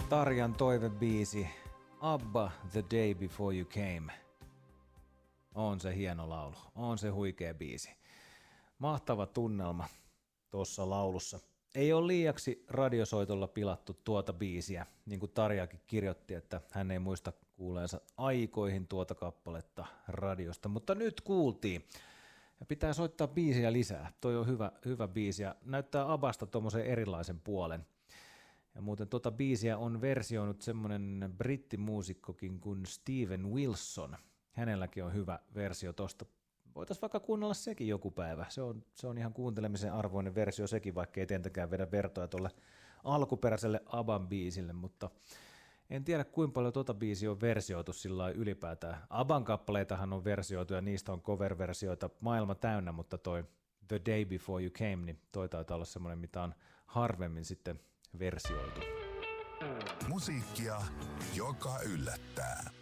Tarjan toivebiisi ABBA The Day Before You Came. On se hieno laulu, on se huikea biisi. Mahtava tunnelma tuossa laulussa. Ei ole liiaksi radiosoitolla pilattu tuota biisiä, niin kuin Tarjakin kirjoitti, että hän ei muista kuuleensa aikoihin tuota kappaletta radiosta, mutta nyt kuultiin. Ja pitää soittaa biisiä lisää. Toi on hyvä biisi ja näyttää ABBasta tommosen erilaisen puolen. Ja muuten tuota biisiä on versioinut semmonen brittimuusikkokin kuin Steven Wilson. Hänelläkin on hyvä versio tosta. Voitaisiin vaikka kuunnella sekin joku päivä. Se on ihan kuuntelemisen arvoinen versio sekin, vaikka ei tietenkään vedä vertoja tuolle alkuperäiselle ABBAn biisille, mutta en tiedä kuinka paljon tuota biisiä on versioitu sillä lailla ylipäätään. ABBAn kappaleitahan on versioitu ja niistä on cover-versioita maailma täynnä, mutta toi The Day Before You Came, niin toi taitaa olla semmoinen, mitä on harvemmin sitten versioitu. Musiikkia, joka yllättää.